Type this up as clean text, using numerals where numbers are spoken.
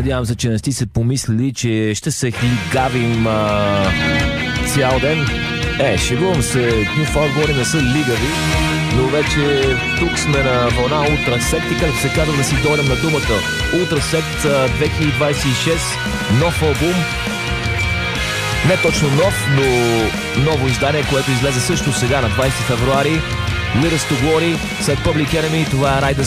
Надявам се, че не сте се помислили, че ще се хлигавим цял ден. Шегувам се, New Found говори не са лигави, но вече тук сме на вълна Ултрасект и както се казва да си дойдем на думата. Ултрасект 2026, нов албум. Не точно нов, но ново издание, което излезе също сега на 20 февруари. Leaders to Glory, след Public Enemy, това е Ride the